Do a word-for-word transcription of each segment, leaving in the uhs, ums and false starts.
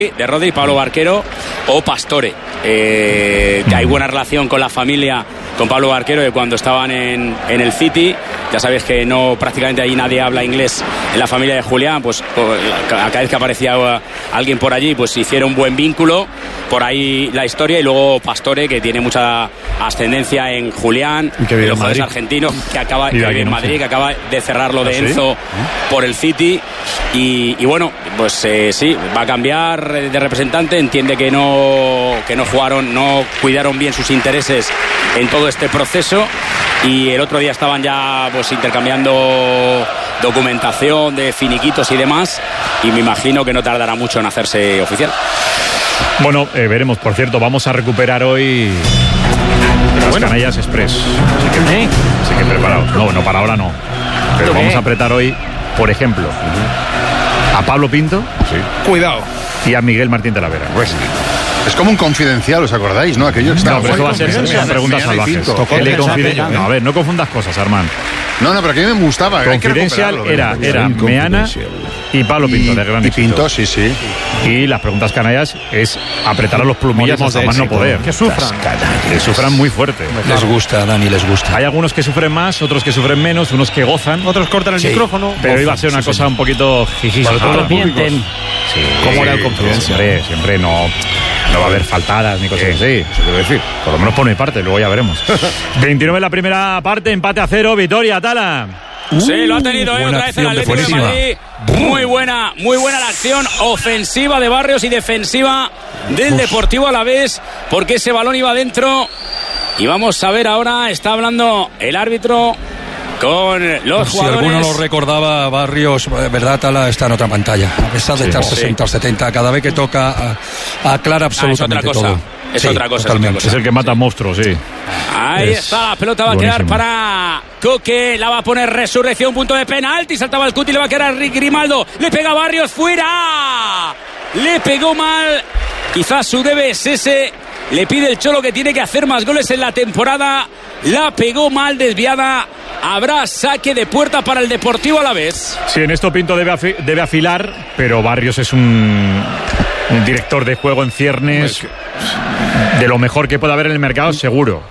de Rodri, Pablo Barquero o Pastore. Eh, hay buena relación con la familia, con Pablo Barquero, de cuando estaban en, en el City. Ya sabes que no, prácticamente allí nadie habla inglés en la familia de Julián, pues cada vez que aparecía alguien por allí, pues hicieron un buen vínculo. Por ahí la historia. Y luego Pastore, que tiene mucha ascendencia en Julián, el ojo de argentino, que acaba de vivir en Madrid, que acaba de cerrarlo de Enzo por el City. Y, y bueno, pues eh, sí, va a cambiar de representante. Entiende que no, que no jugaron, no cuidaron bien sus intereses en todo este proceso. Y el otro día estaban ya pues intercambiando documentación de finiquitos y demás. Y me imagino que no tardará mucho en hacerse oficial. Bueno, eh, veremos. Por cierto, vamos a recuperar hoy las bueno. Canallas Express. Así que, ¿Eh? así que preparados. No, no, para ahora no. Pero vamos a apretar hoy, por ejemplo, uh-huh. a Pablo Pinto. Sí. Cuidado. Y a Miguel Martín Talavera. Pues, es como un confidencial, ¿os acordáis? No, aquello que estaba. No, pero eso va a ser una pregunta salvaje. No, a ver, no confundas cosas, Armand. No, no, pero que a mí me gustaba. Confidencial era, era Meana y Pablo Pinto, de gran Y Pinto, sí, sí. Y las preguntas canallas es apretar a los plumillas hasta más no poder. Que sufran. Que sufran muy fuerte. Les gusta, Dani, les gusta. Hay algunos que sufren más, otros que sufren menos, unos que gozan. Otros cortan el sí. micrófono. Pero gozan, iba a ser una sí, cosa sí. un poquito jiji. Otros mienten. Sí, ¿Cómo era el confidencial? Siempre, siempre no... No va a haber faltadas ni cosas así. Eso quiero decir. Por lo menos por mi parte, luego ya veremos. veintinueve la primera parte, empate a cero, Vitoria, Tala. Uh, sí, lo ha tenido eh, otra vez el Atlético de Madrid. Muy buena, muy buena la acción ofensiva de Barrios y defensiva del Deportivo Alavés, porque ese balón iba adentro. Y vamos a ver ahora, está hablando el árbitro con los si jugadores. Si alguno lo recordaba, Barrios, verdad, Tala está en otra pantalla. A pesar de sí, estar sesenta o sí. setenta, cada vez que toca, aclara absolutamente ah, es otra cosa. todo. Es, sí, otra cosa, es otra cosa. Es el que mata monstruos, sí. Ahí es está, la pelota va buenísimo. a quedar para Coque, la va a poner Resurrección, punto de penalti, saltaba el Cuti, le va a quedar a Rick Grimaldo, le pega a Barrios, fuera, le pegó mal, quizás su debe es ese, le pide el Cholo que tiene que hacer más goles en la temporada, la pegó mal, desviada, habrá saque de puerta para el Deportivo Alavés. Sí, en esto Pinto debe, afi- debe afilar, pero Barrios es un... un director de juego en ciernes de lo mejor que puede haber en el mercado, seguro.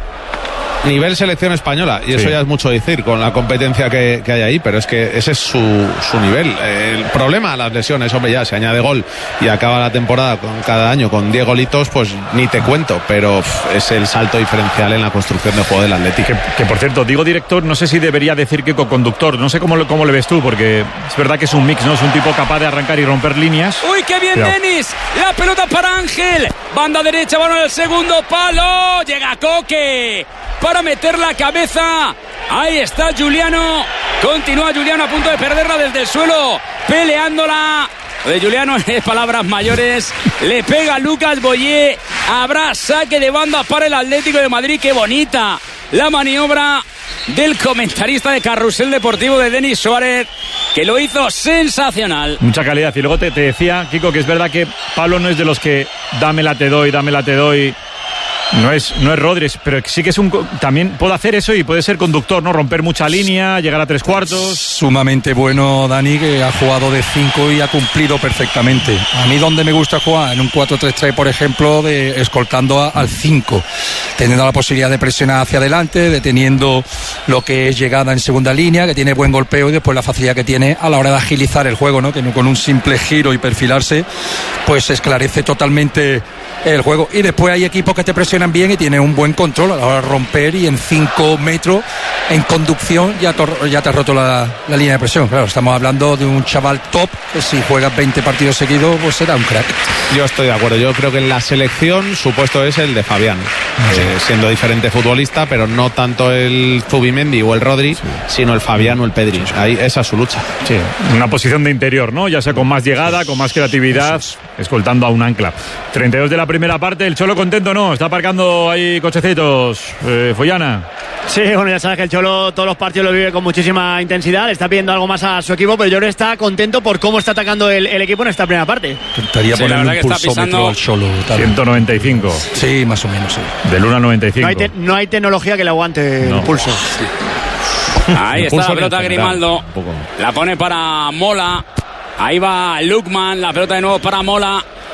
Nivel selección española, y eso sí. ya es mucho decir con la competencia que, que hay ahí, pero es que ese es su, su nivel. El problema, las lesiones, hombre, ya se añade gol y acaba la temporada con cada año con diez golitos, pues ni te cuento, pero pff, es el salto diferencial en la construcción de juego del Atlético. Que, que por cierto, digo director, no sé si debería decir que co-conductor, no sé cómo, cómo le ves tú, porque es verdad que es un mix, ¿no? Es un tipo capaz de arrancar y romper líneas. ¡Uy, qué bien, pero... Denis! La pelota para Ángel, banda derecha, balón al segundo palo, llega Coque para meter la cabeza, ahí está Giuliano, continúa Giuliano a punto de perderla desde el suelo, peleándola, de Giuliano es palabras mayores, le pega Lucas Boyé, habrá saque de banda para el Atlético de Madrid, qué bonita la maniobra del comentarista de Carrusel Deportivo de Denis Suárez, que lo hizo sensacional. Mucha calidad, y luego te, te decía, Kiko, que es verdad que Pablo no es de los que dámela te doy, dámela te doy. No es, no es Rodríguez, pero sí que es un... También puede hacer eso y puede ser conductor, ¿no? Romper mucha línea, llegar a tres cuartos. Sumamente bueno, Dani, que ha jugado de cinco y ha cumplido perfectamente. A mí donde me gusta jugar, en un cuatro tres tres, por ejemplo, de escoltando a, al cinco, teniendo la posibilidad de presionar hacia adelante, deteniendo lo que es llegada en segunda línea, que tiene buen golpeo, y después la facilidad que tiene a la hora de agilizar el juego, ¿no? Que no, con un simple giro y perfilarse, pues esclarece totalmente el juego. Y después hay equipos que te presionan bien y tienen un buen control a la hora de romper, y en cinco metros en conducción ya te, ya te has roto la, la línea de presión. Claro, estamos hablando de un chaval top que si juegas veinte partidos seguidos pues será un crack. Yo estoy de acuerdo, yo creo que en la selección su puesto es el de Fabián, sí. eh, siendo diferente futbolista, pero no tanto el Zubimendi o el Rodri, sí. sino el Fabián o el Pedri. Ahí esa es su lucha. Sí, una posición de interior, ¿no? Ya sea con más llegada, con más creatividad, escoltando a un ancla. treinta y dos de la primera parte, el Cholo contento, ¿no? Está aparcando ahí cochecitos. Eh, Follana. Sí, bueno, ya sabes que el Cholo todos los partidos lo vive con muchísima intensidad, le está pidiendo algo más a su equipo, pero yo creo que está contento por cómo está atacando el, el equipo en esta primera parte. Intentaría sí, poner un pulsómetro pisando... al Cholo. Tal. ciento noventa y cinco. Sí, más o menos, sí. Del uno al noventa y cinco. No hay, te, no hay tecnología que le aguante no. el pulso. Sí. Ahí el está la pelota Grimaldo. La pone para Mola. Ahí va Lukman, la pelota de nuevo para Mola.